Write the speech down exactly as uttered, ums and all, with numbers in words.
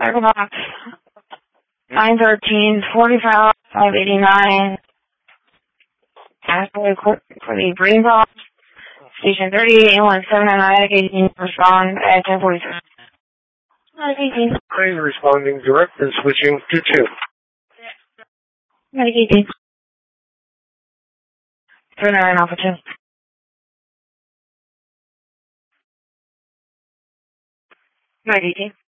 Circle box. nine thirteen, forty-five, five eighty-nine. Ask for the green box. Station thirty-eight, one seven nine, eighteen, respond at ten forty-six. eighteen. Train responding direct and switching to two. eighteen. three nine Alpha two. eighteen.